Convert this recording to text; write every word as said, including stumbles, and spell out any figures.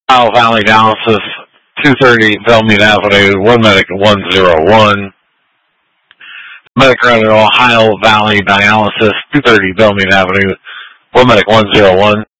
Ohio Valley Dialysis, two thirty Belmead Avenue, one medic one zero one. Medic run at Ohio Valley Dialysis, two thirty Belmead Avenue, one medic one zero one.